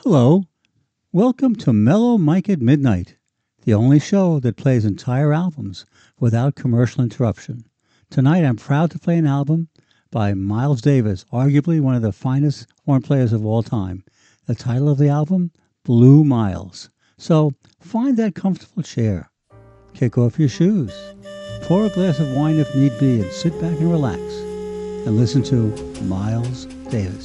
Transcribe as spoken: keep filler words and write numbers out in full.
Hello. Welcome to Mellow Mike at Midnight, the only show that plays entire albums without commercial interruption. Tonight I'm proud to play an album by Miles Davis, arguably one of the finest horn players of all time. The title of the album, Blue Miles. So find that comfortable chair, kick off your shoes, pour a glass of wine if need be, and sit back and relax and listen to Miles Davis.